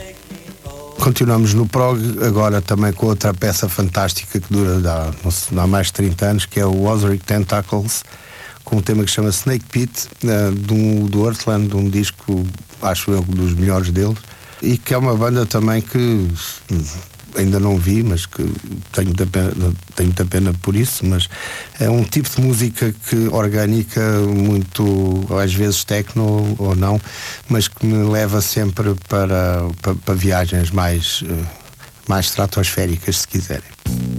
Continuamos no prog, agora também com outra peça fantástica que dura há mais de 30 anos, que é o Ozric Tentacles, com um tema que se chama Snake Pit, do Earthland, de um disco, acho eu, dos melhores deles, e que é uma banda também que ainda não vi, mas que tenho muita pena por isso, mas é um tipo de música orgânica, muito, às vezes techno ou não, mas que me leva sempre para viagens mais estratosféricas, se quiserem.